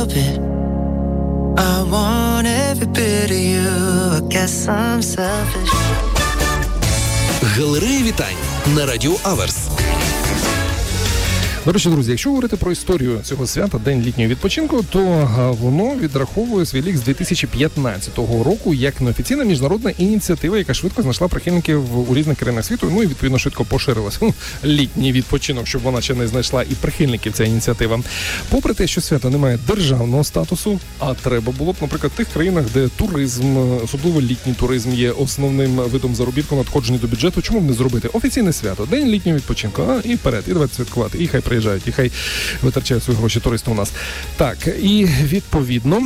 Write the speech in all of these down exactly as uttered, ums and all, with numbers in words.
bit. I want every bit of you. I guess I'm selfish. Галерея вітань на Радіо Аверс. До речі, друзі, якщо говорити про історію цього свята, День літнього відпочинку, то воно відраховує свій лік з дві тисячі п'ятнадцятого року як неофіційна міжнародна ініціатива, яка швидко знайшла прихильників у різних країнах світу, ну і відповідно швидко поширилася. Літній відпочинок, щоб вона ще не знайшла і прихильників ця ініціатива. Попри те, що свято не має державного статусу, а треба було б, наприклад, в тих країнах, де туризм, особливо літній туризм, є основним видом заробітку, надходження до бюджету, чому б не зробити офіційне свято, День літнього відпочинку, а і вперед, і давайте святкувати, і хай приїжджають, і хай витрачають свої гроші туристи у нас. Так, і відповідно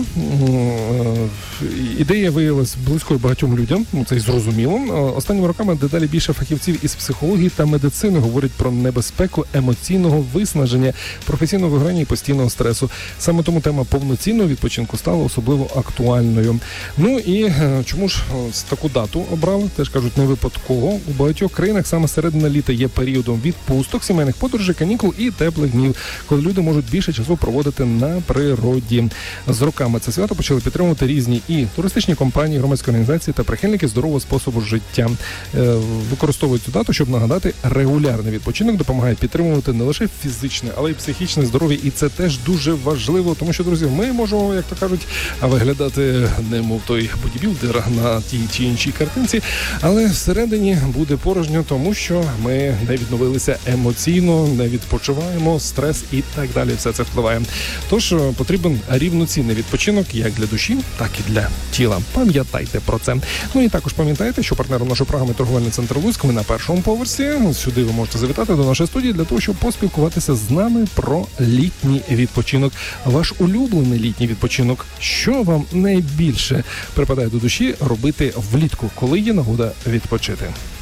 ідея виявилась близькою багатьом людям, ну це й зрозуміло. Останніми роками дедалі більше фахівців із психології та медицини говорять про небезпеку емоційного виснаження, професійного вигорання і постійного стресу. Саме тому тема повноцінного відпочинку стала особливо актуальною. Ну і чому ж таку дату обрали? Теж кажуть, не випадково. У багатьох країнах саме середина літа є періодом відпусток, сімейних подорожей, канікул і теплих днів, коли люди можуть більше часу проводити на природі. З роками це свято почали підтримувати різні і туристичні компанії, громадські організації та прихильники здорового способу життя. Використовують цю дату, щоб нагадати, регулярний відпочинок допомагає підтримувати не лише фізичне, але й психічне здоров'я. І це теж дуже важливо, тому що, друзі, ми можемо, як то кажуть, виглядати немов той бодібілдер на тій чи іншій картинці, але всередині буде порожньо, тому що ми не відновилися емоційно, не відпочиваємо, стрес і так далі. Все це впливає. Тож потрібен рівноцінний відпочинок як для душі, так і для тіла. Пам'ятайте про це. Ну і також пам'ятайте, що партнером нашої програми торговельний центр Луцьк. Ми на першому поверсі. Сюди ви можете завітати до нашої студії для того, щоб поспілкуватися з нами про літній відпочинок. Ваш улюблений літній відпочинок. Що вам найбільше припадає до душі робити влітку, коли є нагода відпочити?